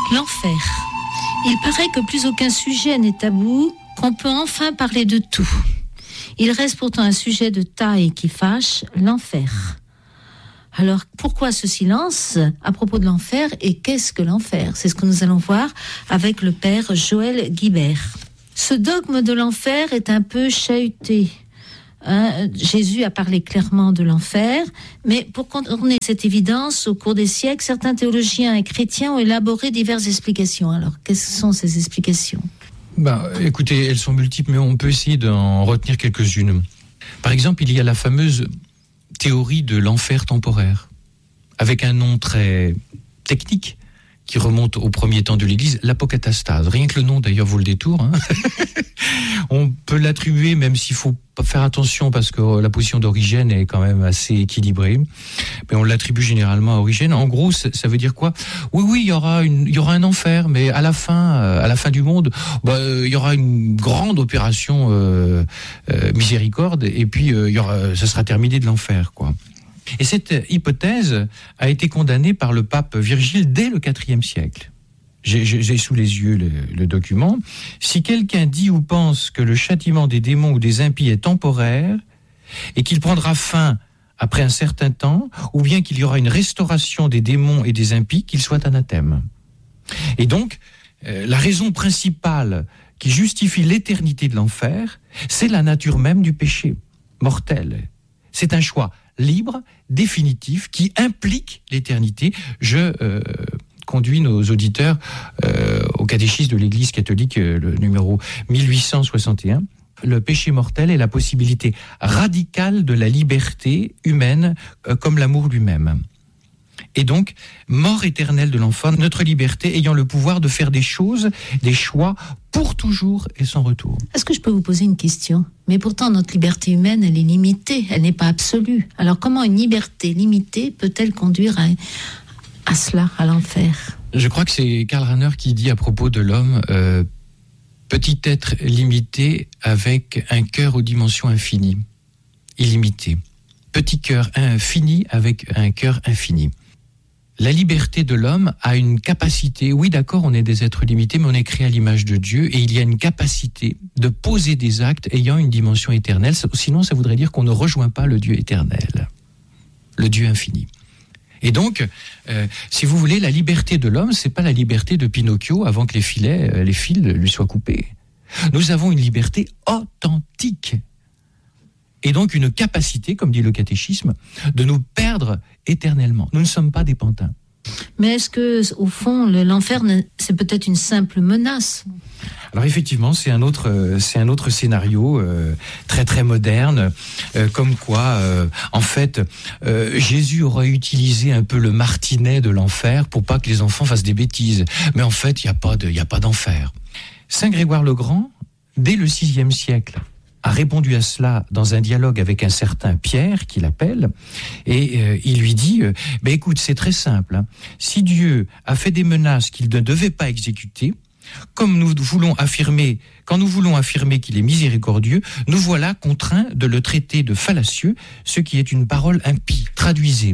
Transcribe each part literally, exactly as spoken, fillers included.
L'enfer. Il paraît que plus aucun sujet n'est tabou, qu'on peut enfin parler de tout. Il reste pourtant un sujet de taille qui fâche, l'enfer. Alors, pourquoi ce silence à propos de l'enfer et qu'est-ce que l'enfer ? C'est ce que nous allons voir avec le père Joël Guibert. Ce dogme de l'enfer est un peu chahuté. Hein, Jésus a parlé clairement de l'enfer, mais pour contourner cette évidence, au cours des siècles, certains théologiens et chrétiens ont élaboré diverses explications. Alors, quelles sont ces explications ? Bah, écoutez, elles sont multiples, mais on peut essayer d'en retenir quelques-unes. Par exemple, il y a la fameuse théorie de l'enfer temporaire, avec un nom très technique, qui remonte au premier temps de l'Église, l'apocatastase. Rien que le nom, d'ailleurs, vaut le détour. Hein. On peut l'attribuer, même s'il faut faire attention, parce que la position d'Origène est quand même assez équilibrée. Mais on l'attribue généralement à Origène. En gros, ça, ça veut dire quoi ? Oui, oui, il y aura une, il y aura un enfer, mais à la fin, à la fin du monde, bah, euh, il y aura une grande opération euh, euh, miséricorde, et puis euh, il y aura, ça sera terminé de l'enfer, quoi. Et cette hypothèse a été condamnée par le pape Virgile dès le quatrième siècle. J'ai, j'ai sous les yeux le, le document. Si quelqu'un dit ou pense que le châtiment des démons ou des impies est temporaire et qu'il prendra fin après un certain temps, ou bien qu'il y aura une restauration des démons et des impies, qu'il soit anathème. Et donc, euh, la raison principale qui justifie l'éternité de l'enfer, c'est la nature même du péché mortel. C'est un choix libre, définitif, qui implique l'éternité. Je euh, conduis nos auditeurs euh, au catéchisme de l'Église catholique, euh, le numéro mille huit cent soixante et un. Le péché mortel est la possibilité radicale de la liberté humaine, euh, comme l'amour lui-même. Et donc, mort éternelle de l'enfant, notre liberté ayant le pouvoir de faire des choses, des choix, pour toujours et sans retour. Est-ce que je peux vous poser une question ? Mais pourtant, notre liberté humaine, elle est limitée, elle n'est pas absolue. Alors comment une liberté limitée peut-elle conduire à, à cela, à l'enfer ? Je crois que c'est Karl Rahner qui dit à propos de l'homme, euh, petit être limité avec un cœur aux dimensions infinies, illimité. Petit cœur infini avec un cœur infini. La liberté de l'homme a une capacité, oui d'accord, on est des êtres limités, mais on est créé à l'image de Dieu, et il y a une capacité de poser des actes ayant une dimension éternelle, sinon ça voudrait dire qu'on ne rejoint pas le Dieu éternel, le Dieu infini. Et donc, euh, si vous voulez, la liberté de l'homme, c'est pas la liberté de Pinocchio avant que les filets, euh, les fils lui soient coupés. Nous avons une liberté authentique. Et donc une capacité, comme dit le catéchisme, de nous perdre éternellement. Nous ne sommes pas des pantins. Mais est-ce que, au fond, l'enfer, c'est peut-être une simple menace ? Alors effectivement, c'est un autre, c'est un autre scénario euh, très très moderne, euh, comme quoi, euh, en fait, euh, Jésus aurait utilisé un peu le martinet de l'enfer pour pas que les enfants fassent des bêtises. Mais en fait, il y a pas de, il y a pas d'enfer. Saint Grégoire le Grand, dès le sixième siècle, a répondu à cela dans un dialogue avec un certain Pierre, qu'il appelle, et euh, il lui dit, euh, ben écoute, c'est très simple, hein. Si Dieu a fait des menaces qu'il ne devait pas exécuter, comme nous voulons affirmer, quand nous voulons affirmer qu'il est miséricordieux, nous voilà contraints de le traiter de fallacieux, ce qui est une parole impie. Traduisez.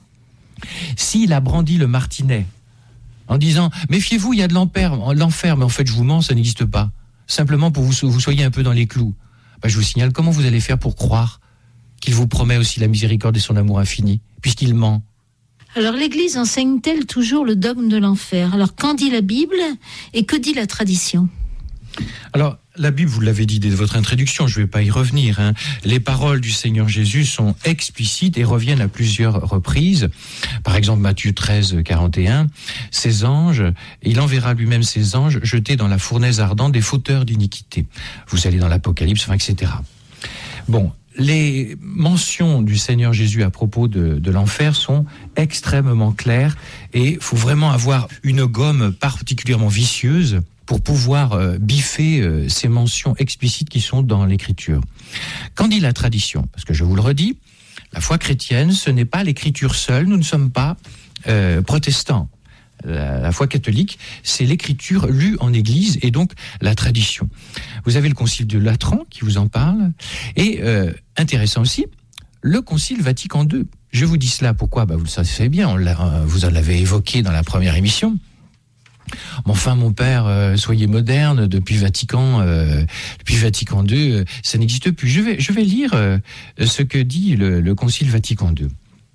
S'il a brandi le martinet en disant, méfiez-vous, il y a de l'enfer, l'enfer, mais en fait je vous mens, ça n'existe pas, simplement pour que vous, vous soyez un peu dans les clous. Ben, je vous signale, comment vous allez faire pour croire qu'il vous promet aussi la miséricorde et son amour infini, puisqu'il ment ? Alors l'Église enseigne-t-elle toujours le dogme de l'enfer ? Alors qu'en dit la Bible et que dit la tradition ? Alors, la Bible, vous l'avez dit dès votre introduction, je ne vais pas y revenir, hein. Les paroles du Seigneur Jésus sont explicites et reviennent à plusieurs reprises. Par exemple, Matthieu treize, quarante et un, « Ces anges, il enverra lui-même ses anges jetés dans la fournaise ardente des fauteurs d'iniquité. » Vous allez dans l'Apocalypse, enfin, et cetera. Bon, les mentions du Seigneur Jésus à propos de, de l'enfer sont extrêmement claires et il faut vraiment avoir une gomme particulièrement vicieuse pour pouvoir euh, biffer euh, ces mentions explicites qui sont dans l'Écriture. Qu'en dit la tradition ? Parce que je vous le redis, la foi chrétienne, ce n'est pas l'Écriture seule, nous ne sommes pas euh, protestants. La, la foi catholique, c'est l'Écriture lue en Église et donc la tradition. Vous avez le Concile de Latran qui vous en parle, et euh, intéressant aussi, le Concile Vatican deux. Je vous dis cela, pourquoi ? Bah, vous le savez bien, on l'a, vous en l'avez évoqué dans la première émission. Mais enfin, mon père, euh, soyez moderne, depuis Vatican, euh, depuis Vatican deux, euh, ça n'existe plus. Je vais, je vais lire euh, ce que dit le, le Concile Vatican deux.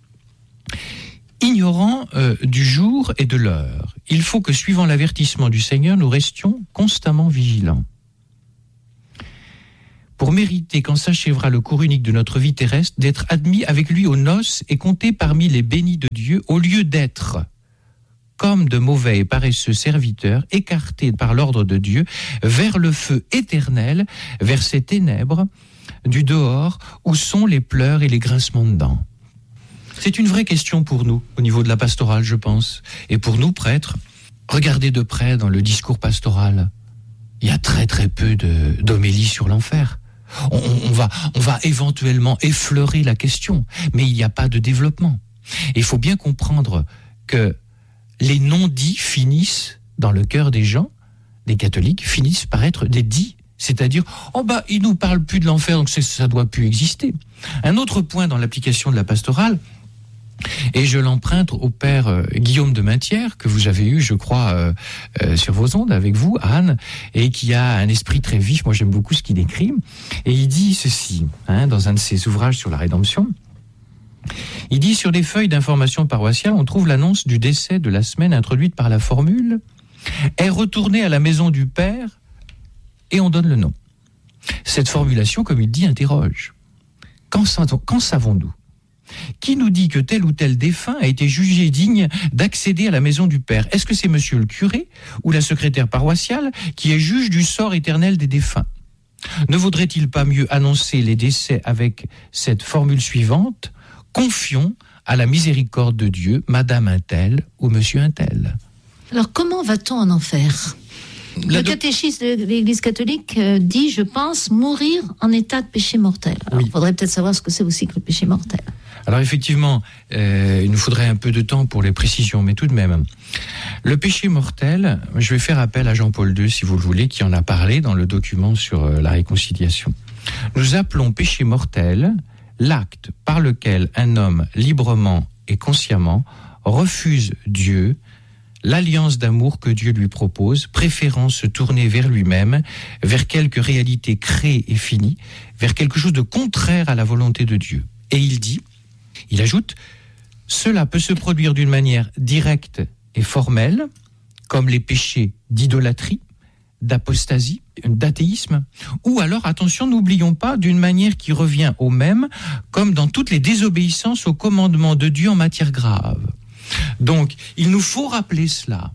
Ignorant euh, du jour et de l'heure, il faut que, suivant l'avertissement du Seigneur, nous restions constamment vigilants. Pour mériter, quand s'achèvera le cours unique de notre vie terrestre, d'être admis avec lui aux noces et compté parmi les bénis de Dieu, au lieu d'être, comme de mauvais et paresseux serviteurs, écartés par l'ordre de Dieu, vers le feu éternel, vers ces ténèbres du dehors, où sont les pleurs et les grincements de dents. C'est une vraie question pour nous, au niveau de la pastorale, je pense. Et pour nous, prêtres, regardez de près dans le discours pastoral. Il y a très très peu de, d'homélie sur l'enfer. On, on, va, on va éventuellement effleurer la question, mais il n'y a pas de développement. Et il faut bien comprendre que les non-dits finissent, dans le cœur des gens, des catholiques, finissent par être des dits. C'est-à-dire, oh bah, ils nous parlent plus de l'enfer, donc c'est, ça doit plus exister. Un autre point dans l'application de la pastorale, et je l'emprunte au père euh, Guillaume de Maintière, que vous avez eu, je crois, euh, euh, sur vos ondes avec vous, Anne, et qui a un esprit très vif. Moi, j'aime beaucoup ce qu'il écrit. Et il dit ceci, hein, dans un de ses ouvrages sur la rédemption. Il dit, sur les feuilles d'information paroissiale, on trouve l'annonce du décès de la semaine introduite par la formule « est retourné à la maison du Père » et on donne le nom. Cette formulation, comme il dit, interroge. Qu'en, qu'en savons-nous ? Qui nous dit que tel ou tel défunt a été jugé digne d'accéder à la maison du Père ? Est-ce que c'est monsieur le curé ou la secrétaire paroissiale qui est juge du sort éternel des défunts ? Ne vaudrait-il pas mieux annoncer les décès avec cette formule suivante ? Confions à la miséricorde de Dieu, madame un tel ou monsieur un tel. Alors comment va-t-on en enfer ? Le do... catéchisme de l'Église catholique euh, dit, je pense, mourir en état de péché mortel. Alors, il oui. faudrait peut-être savoir ce que c'est aussi que le péché mortel. Alors effectivement, euh, il nous faudrait un peu de temps pour les précisions, mais tout de même. Le péché mortel, je vais faire appel à Jean-Paul deux, si vous le voulez, qui en a parlé dans le document sur euh, la réconciliation. Nous appelons péché mortel l'acte par lequel un homme librement et consciemment refuse Dieu, l'alliance d'amour que Dieu lui propose, préférant se tourner vers lui-même, vers quelque réalité créée et finie, vers quelque chose de contraire à la volonté de Dieu. Et il dit, il ajoute, cela peut se produire d'une manière directe et formelle, comme les péchés d'idolâtrie, d'apostasie, d'athéisme, ou alors, attention, n'oublions pas, d'une manière qui revient au même, comme dans toutes les désobéissances aux commandements de Dieu en matière grave. Donc, il nous faut rappeler cela.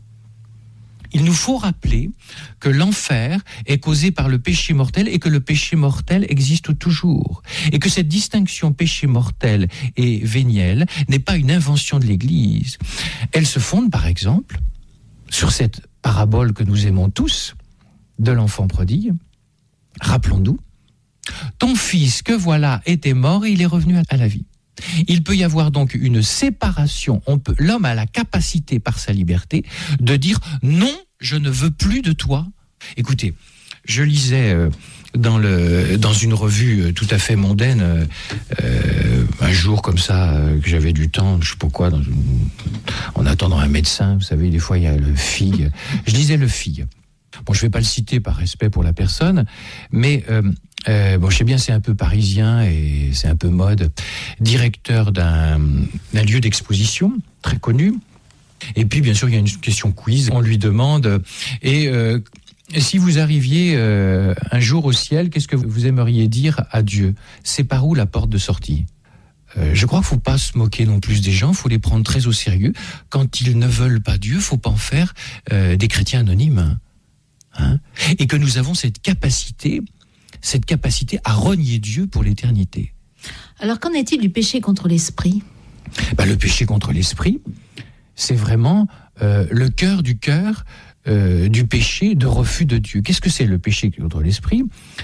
Il nous faut rappeler que l'enfer est causé par le péché mortel et que le péché mortel existe toujours. Et que cette distinction péché mortel et véniel n'est pas une invention de l'Église. Elle se fonde, par exemple, sur cette parabole que nous aimons tous, de l'enfant prodigue. Rappelons-nous, ton fils que voilà était mort et il est revenu à la vie. Il peut y avoir donc une séparation. On peut, l'homme a la capacité par sa liberté de dire non, je ne veux plus de toi. Écoutez, je lisais euh, dans, le, dans une revue euh, tout à fait mondaine, euh, euh, un jour comme ça, euh, que j'avais du temps, je sais pas quoi, dans une, en attendant un médecin, vous savez, des fois il y a le Fille. Je lisais le Fille. Bon, je ne vais pas le citer par respect pour la personne, mais euh, euh, bon, je sais bien, c'est un peu parisien et c'est un peu mode. Directeur d'un, d'un lieu d'exposition très connu. Et puis, bien sûr, il y a une question quiz. On lui demande, et euh, si vous arriviez euh, un jour au ciel, qu'est-ce que vous aimeriez dire à Dieu ? C'est par où la porte de sortie ? Euh, je crois qu'il ne faut pas se moquer non plus des gens, il faut les prendre très au sérieux. Quand ils ne veulent pas Dieu, il ne faut pas en faire euh, des chrétiens anonymes. Hein, et que nous avons cette capacité, cette capacité à renier Dieu pour l'éternité. Alors qu'en est-il du péché contre l'esprit ? Ben, le péché contre l'esprit, c'est vraiment euh, le cœur du cœur euh, du péché de refus de Dieu. Qu'est-ce que c'est le péché contre l'esprit ?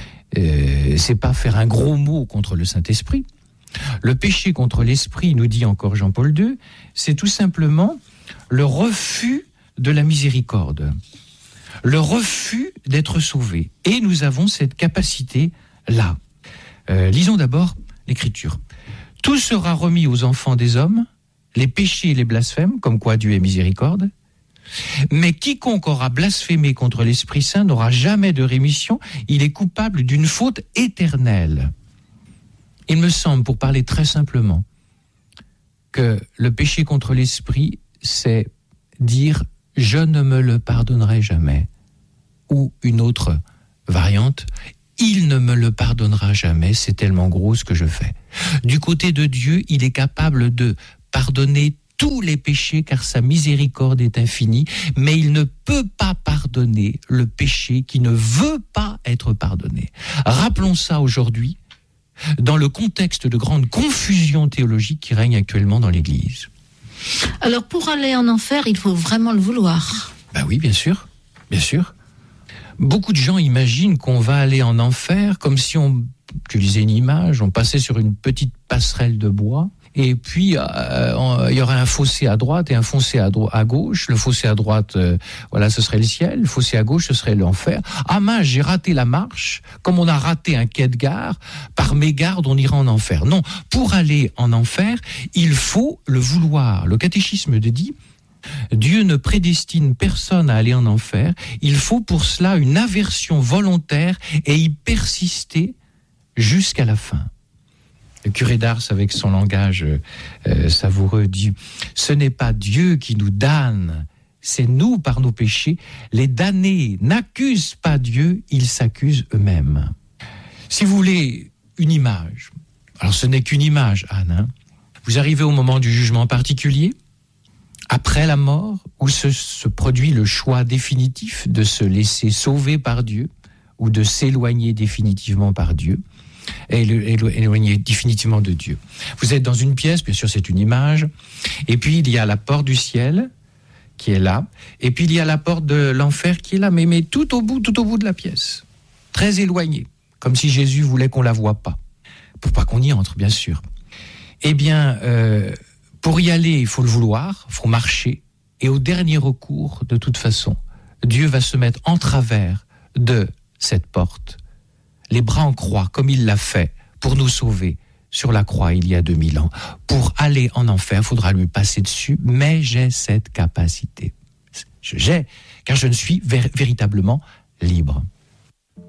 euh, C'est pas faire un gros mot contre le Saint-Esprit. Le péché contre l'esprit, nous dit encore Jean-Paul deux, c'est tout simplement le refus de la miséricorde. Le refus d'être sauvé. Et nous avons cette capacité-là. Euh, lisons d'abord l'Écriture. Tout sera remis aux enfants des hommes, les péchés et les blasphèmes, comme quoi Dieu est miséricorde, Mais quiconque aura blasphémé contre l'Esprit Saint n'aura jamais de rémission. Il est coupable d'une faute éternelle. Il me semble, pour parler très simplement, que le péché contre l'Esprit, c'est dire « je ne me le pardonnerai jamais ». Ou une autre variante, il ne me le pardonnera jamais, c'est tellement gros ce que je fais. Du côté de Dieu, il est capable de pardonner tous les péchés car sa miséricorde est infinie, mais il ne peut pas pardonner le péché qui ne veut pas être pardonné. Rappelons ça aujourd'hui dans le contexte de grande confusion théologique qui règne actuellement dans l'Église. Alors pour aller en enfer, il faut vraiment le vouloir. Ben oui, bien sûr, bien sûr. Beaucoup de gens imaginent qu'on va aller en enfer comme si on utilisait une image, on passait sur une petite passerelle de bois et puis euh, on, il y aurait un fossé à droite et un fossé à, dro- à gauche. Le fossé à droite, euh, voilà, ce serait le ciel. Le fossé à gauche, ce serait l'enfer. Ah mince, j'ai raté la marche. Comme on a raté un quai de gare, par mégarde, on ira en enfer. Non, pour aller en enfer, il faut le vouloir. Le catéchisme dit Dieu ne prédestine personne à aller en enfer. Il faut pour cela une aversion volontaire et y persister jusqu'à la fin. Le curé d'Ars, avec son langage euh, savoureux, dit « Ce n'est pas Dieu qui nous damne, c'est nous par nos péchés. Les damnés n'accusent pas Dieu, ils s'accusent eux-mêmes. » Si vous voulez une image, alors ce n'est qu'une image, Anne, hein, vous arrivez au moment du jugement particulier, après la mort, où se, se produit le choix définitif de se laisser sauver par Dieu ou de s'éloigner définitivement par Dieu, et éloigner définitivement de Dieu. Vous êtes dans une pièce, bien sûr c'est une image, et puis il y a la porte du ciel qui est là, et puis il y a la porte de l'enfer qui est là, mais, mais tout au bout, tout au bout de la pièce, très éloignée, comme si Jésus voulait qu'on la voie pas, pour pas qu'on y entre, bien sûr. Eh bien, euh, pour y aller, il faut le vouloir, il faut marcher, et au dernier recours, de toute façon, Dieu va se mettre en travers de cette porte, les bras en croix, comme il l'a fait pour nous sauver sur la croix il y a deux mille ans. Pour aller en enfer, il faudra lui passer dessus, mais j'ai cette capacité. J'ai, car je ne suis ver- véritablement libre.